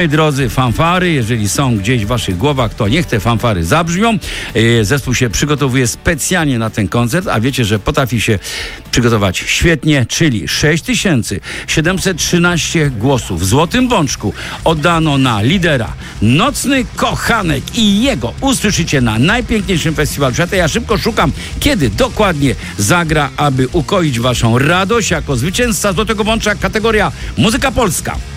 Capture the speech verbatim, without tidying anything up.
Drodzy, fanfary, jeżeli są gdzieś w waszych głowach, to niech te fanfary zabrzmią. Zespół się przygotowuje specjalnie na ten koncert, a wiecie, że potrafi się przygotować świetnie, czyli sześć tysięcy siedemset trzynaście głosów w Złotym Bączku oddano na lidera Nocny Kochanek i jego usłyszycie na najpiękniejszym festiwalu świata. Ja szybko szukam, kiedy dokładnie zagra, aby ukoić waszą radość jako zwycięzca Złotego Bącza kategoria Muzyka Polska.